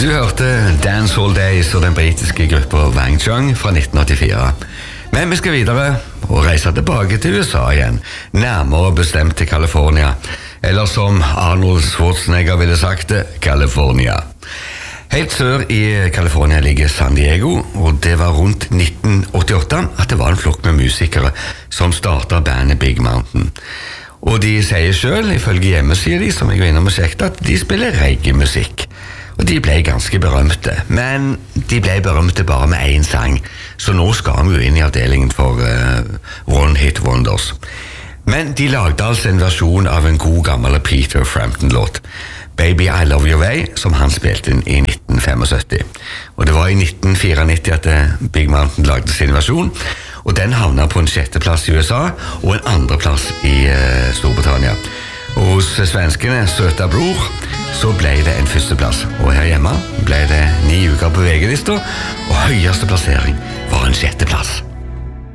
Du hørte Dancehall Days og den britiske gruppen Wang Chung fra 1984. Men vi skal videre og reise tilbake til USA igjen, nærmere bestemt til California, eller som Arnold Schwarzenegger ville sagt det, California. Helt sør i California ligger San Diego, og det var rundt 1988 at det var en flokk med musikere som startet bandet Big Mountain. Og de sier selv, ifølge hjemmesiden de, som jeg var innom og sjekket, at de spiller reggae-musikk. Og de ble ganske berømte, men de ble berømte bare med en sang, så nå skal vi jo inn i avdelingen for One Hit Wonders. Men de lagde altså en versjon av en god gammel Peter Frampton-låt, Baby I Love Your Way, som han spilte inn i 1975. Og det var i 1994 at Big Mountain lagde sin versjon, og den havnet på en 6. plass i USA og en 2. plass i Storbritannia. Og hos svenskene Søta Bror så ble det en 1. plass, og her hjemme ble det 9 uker på VG-lista, og høyeste plassering var en 6. plass.